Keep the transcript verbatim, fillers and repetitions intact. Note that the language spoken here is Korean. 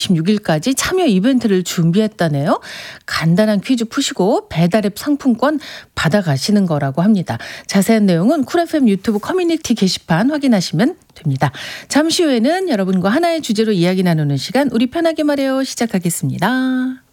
십육 일까지 참여 이벤트를 준비했다네요. 간단한 퀴즈 푸시고 배달앱 상품권 받아가시는 거라고 합니다. 자세한 내용은 쿨 에프엠 유튜브 커뮤니티 게시판 확인하시면 됩니다. 잠시 후에는 여러분과 하나의 주제로 이야기 나누는 시간 우리 편하게 말해요 시작하겠습니다.